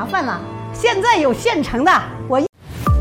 麻烦了。现在有现成的，我一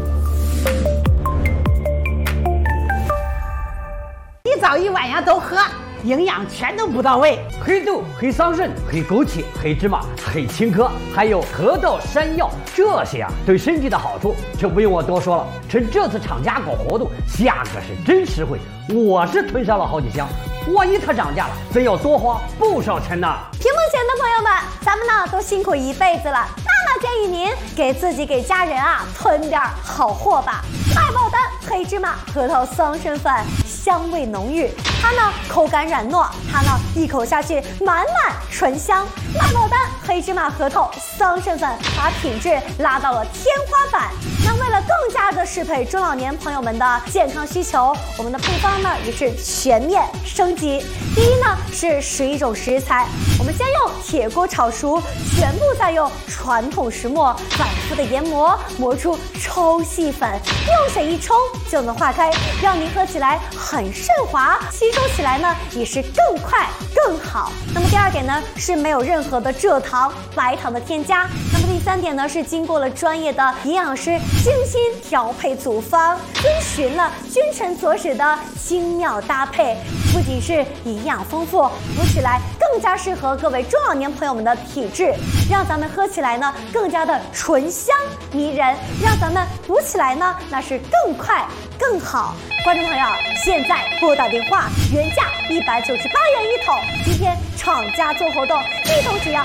早一晚呀都喝，营养全都不到位。 黑豆、黑桑葚、黑枸杞、黑芝麻、黑青稞，还有河道山药，这些对身体的好处就不用我多说了。趁这次厂家搞活动，价格是真实惠，我是囤上了好几箱。万一它涨价了，真要多花不少钱呢。 屏幕前的朋友们，咱们呢都辛苦一辈子了，那建议您给自己给家人囤点好货吧。爱宝丹黑芝麻核桃桑葚粉，香味浓郁，它呢口感软糯，它呢一口下去满满醇香。爱宝丹黑芝麻核桃桑葚粉把品质拉到了天花板。那为了更加的适配中老年朋友们的健康需求，我们的配方呢也是全面升级。第一呢是11种食材，我们先用铁锅炒熟，全部再用传统石磨反复的研磨，磨出超细粉，用水一冲就能化开，让您喝起来很顺滑，吸收起来呢也是更快更好。那么第二点呢是没有任何的蔗糖、白糖的添加。那么第三点呢是经过了专业的营养师精心调配组方，遵循了君臣佐使的精妙搭配，不仅是营养丰富，补起来更加适合各位中老年朋友们的体质，让咱们喝起来呢更加的醇香迷人，让咱们补起来呢那是更快更好。观众朋友，现在拨打电话，原价198元一桶，今天厂家做活动，一桶只要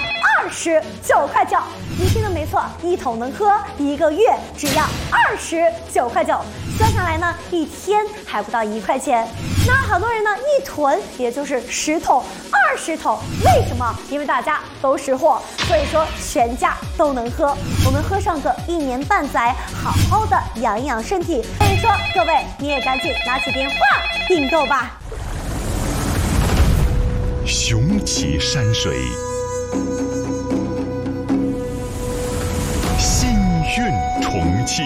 29块9。您听的没错，一桶能喝1个月，只要29块9，算下来呢一天还不到1块钱。那好多人呢一囤也就是10桶、20桶，为什么？因为大家都识货，所以说全家都能喝。我们喝上个1年半载，好好的养一养身体。所以说各位你也赶紧拿起电话订购吧。 雄奇山水，心韵重庆。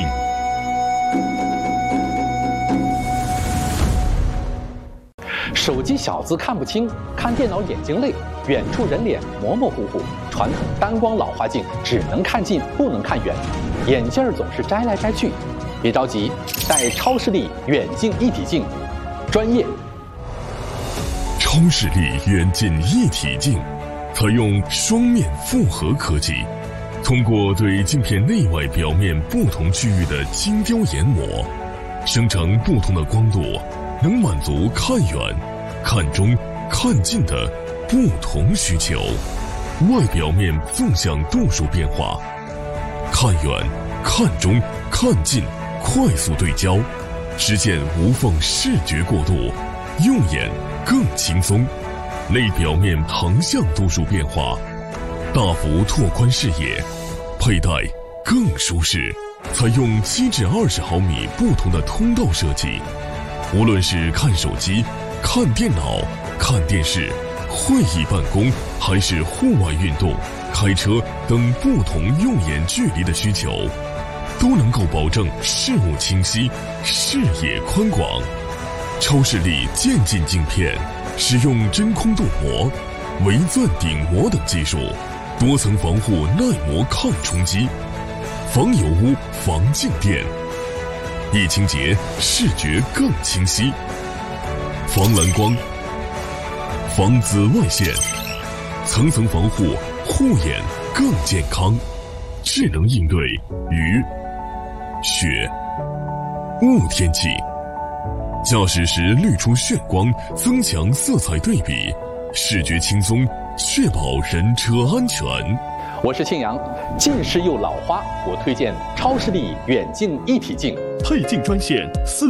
手机小字看不清，看电脑眼睛累，远处人脸模模糊糊，传统单光老花镜只能看近不能看远，眼镜儿总是摘来摘去。别着急，戴超视力远近一体镜，专业。 超视力远近一体镜采用双面复合科技，通过对镜片内外表面不同区域的精雕研磨，生成不同的光度，能满足看远、看中、看近的不同需求。外表面纵向度数变化，看远、看中、看近快速对焦，实现无缝视觉过渡，用眼更轻松。内表面横向度数变化，大幅拓宽视野，佩戴更舒适。采用7至20毫米不同的通道设计，无论是看手机、看电脑、看电视、会议办公，还是户外运动、开车等不同用眼距离的需求，都能够保证视物清晰、视野宽广。超视力渐进镜片使用真空镀膜、微钻顶膜等技术，多层防护耐磨抗冲击，防油污、防静电，一清洁视觉更清晰，防蓝光、防紫外线，层层防护，护眼更健康。智能应对雨、雪、雾天气，驾驶时滤出炫光，增强色彩对比，视觉轻松，确保人车安全。 我是庆阳，近视又老花，我推荐超视力远近一体镜。 配镜专线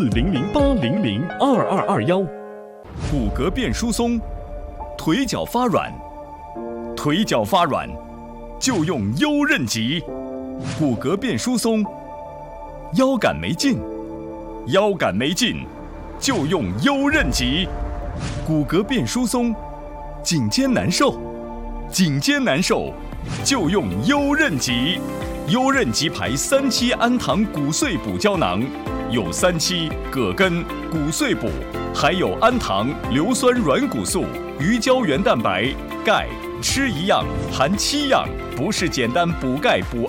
4008002221。 骨骼变疏松，腿脚发软，腿脚发软就用优韧极。骨骼变疏松，腰杆没劲，腰杆没劲就用优韧极。骨骼变疏松，颈肩难受，颈肩难受就用优韧极。优韧极牌3期氨糖骨碎补胶囊，有3期葛根、骨碎补，还有氨糖、硫酸软骨素、鱼胶原蛋白、钙，吃一样含7样，不是简单补钙补